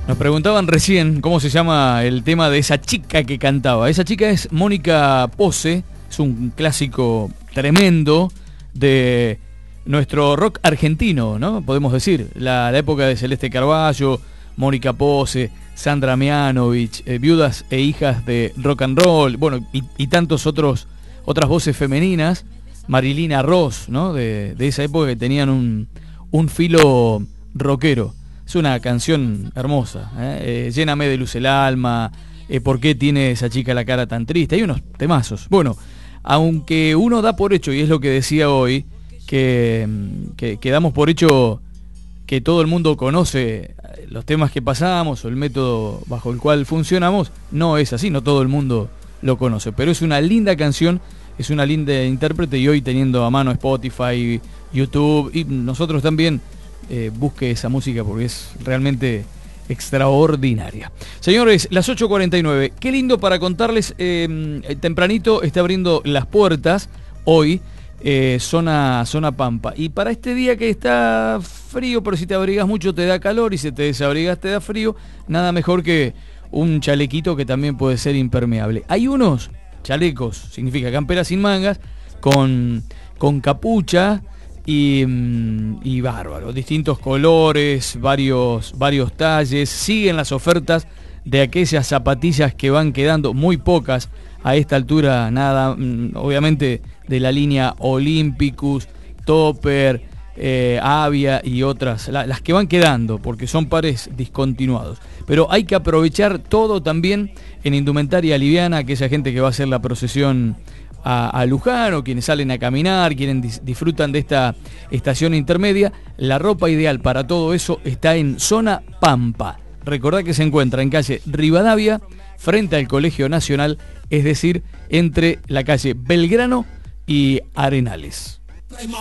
Nos preguntaban recién cómo se llama el tema de esa chica que cantaba. Esa chica es Mónica Posse, es un clásico tremendo de nuestro rock argentino, ¿no? Podemos decir, la época de Celeste Carballo, Mónica Posse, Sandra Mianovich, viudas e hijas de rock and roll, bueno, y tantos otras voces femeninas, Marilina Ross, ¿no? De esa época que tenían un filo rockero. Es una canción hermosa, Lléname de luz el alma, ¿por qué tiene esa chica la cara tan triste? Hay unos temazos. Bueno, aunque uno da por hecho, y es lo que decía hoy, que damos por hecho que todo el mundo conoce los temas que pasamos o el método bajo el cual funcionamos, no es así, no todo el mundo lo conoce. Pero es una linda canción, es una linda intérprete, y hoy teniendo a mano Spotify, YouTube, y nosotros también, busque esa música porque es realmente extraordinaria. Señores, las 8:49, qué lindo para contarles, tempranito está abriendo las puertas hoy, zona Pampa, y para este día que está frío, pero si te abrigas mucho te da calor, y si te desabrigas te da frío, nada mejor que un chalequito que también puede ser impermeable. Hay unos chalecos, significa campera sin mangas, con capucha, y bárbaro, distintos colores, varios talles. Siguen las ofertas de aquellas zapatillas que van quedando, muy pocas a esta altura, nada, obviamente de la línea Olympicus, Topper, Avia y otras, las que van quedando, porque son pares discontinuados. Pero hay que aprovechar todo también en indumentaria liviana, aquella gente que va a hacer la procesión a Luján, o quienes salen a caminar, disfrutan de esta estación intermedia. La ropa ideal para todo eso está en Zona Pampa. Recordá que se encuentra en calle Rivadavia, frente al Colegio Nacional, es decir, entre la calle Belgrano y Arenales.